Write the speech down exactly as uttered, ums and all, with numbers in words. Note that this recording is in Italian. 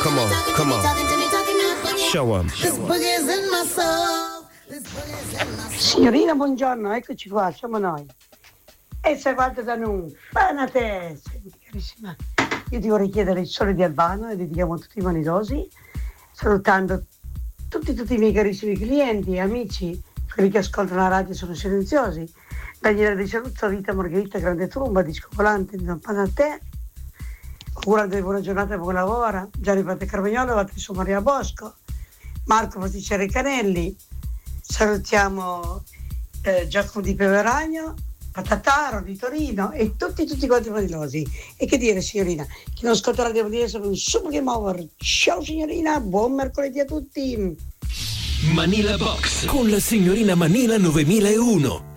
come on, come on. Show 'em. Signorina, buongiorno, eccoci qua, siamo noi. E sei fatto da noi, fanate. Carissima, io ti vorrei chiedere il sole di Albano e dedichiamo a tutti i vanidosi, salutando tutti, tutti i miei carissimi clienti, amici, quelli che ascoltano la radio sono silenziosi. Daniele Di Saluzzo, Rita Margherita, Grande Trumba, Disco Volante, Zampana a te. Augurando buona giornata e buon lavoro. Gianni Pate Carvagnolo, Patrizio Maria Bosco, Marco Pasticcere Canelli. Salutiamo eh, Giacomo Di Peveragno, Patataro di Torino e tutti tutti quanti i vanidosi. E che dire, signorina, chi non ascolterà devo dire sono un super game over. Ciao signorina, buon mercoledì a tutti. Manila Box con la signorina Manila novemilauno.